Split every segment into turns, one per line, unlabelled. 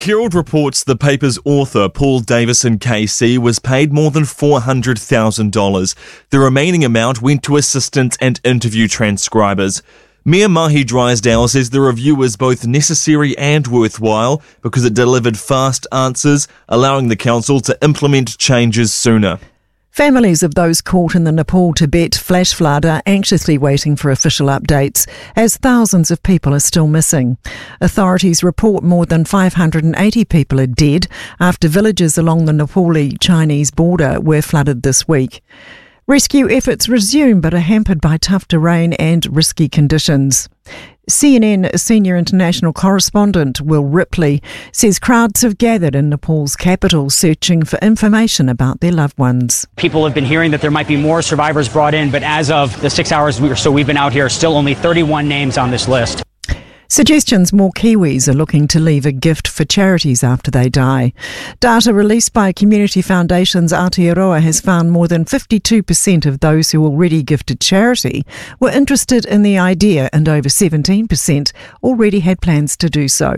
Herald reports the paper's author, Paul Davison KC, was paid more than $400,000. The remaining amount went to assistants and interview transcribers. Mayor Mahi Drysdale says the review was both necessary and worthwhile because it delivered fast answers, allowing the council to implement changes sooner.
Families of those caught in the Nepal-Tibet flash flood are anxiously waiting for official updates, as thousands of people are still missing. Authorities report more than 580 people are dead after villages along the Nepali-Chinese border were flooded this week. Rescue efforts resume but are hampered by tough terrain and risky conditions. CNN senior international correspondent Will Ripley says crowds have gathered in Nepal's capital searching for information about their loved ones.
People have been hearing that there might be more survivors brought in, but as of the 6 hours or so we've been out here, still only 31 names on this list.
Suggestions more Kiwis are looking to leave a gift for charities after they die. Data released by Community Foundation's Aotearoa has found more than 52% of those who already gifted charity were interested in the idea, and over 17% already had plans to do so.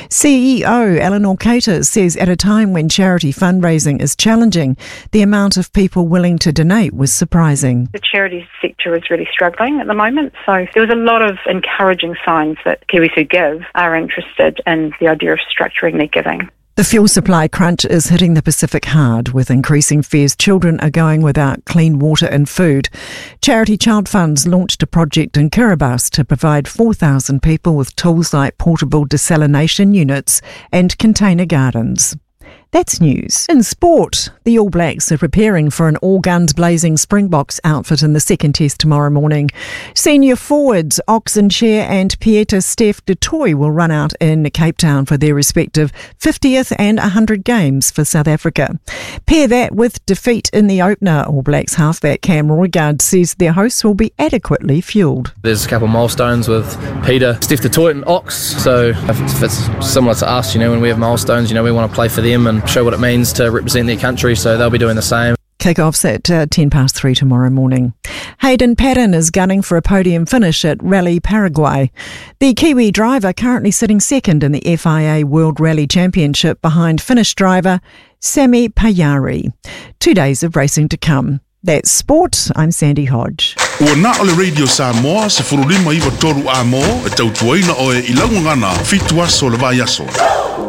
CEO Eleanor Cater says at a time when charity fundraising is challenging, the amount of people willing to donate was surprising.
The charity sector is really struggling at the moment, so there was a lot of encouraging signs that Kiwis who give are interested in the idea of structuring their giving.
The fuel supply crunch is hitting the Pacific hard. With increasing fears children are going without clean water and food. Charity Child Funds launched a project in Kiribati to provide 4,000 people with tools like portable desalination units and container gardens. That's news. In sport, the All Blacks are preparing for an all-guns-blazing Springboks outfit in the second test tomorrow morning. Senior forwards Oxenshare and Pieter-Steph du Toit will run out in Cape Town for their respective 50th and 100 games for South Africa. Pair that with defeat in the opener. All Blacks halfback Cam Roigard says their hosts will be adequately fuelled.
There's a couple of milestones with Peter, Steph du Toit and Ox, so if it's similar to us, when we have milestones, we want to play for them and show what it means to represent their country, so they'll be doing the same.
Kick-offs at 3:10 tomorrow morning. Hayden Paddon is gunning for a podium finish at Rally Paraguay. The Kiwi driver currently sitting second in the FIA World Rally Championship behind Finnish driver Sami Pajari. 2 days of racing to come. That's sport. I'm Sandy Hodge.
Ua na ole Radio Samoa se furulima iwa toru a mo e tautuaina o e ilangungana fitu aso le vai aso.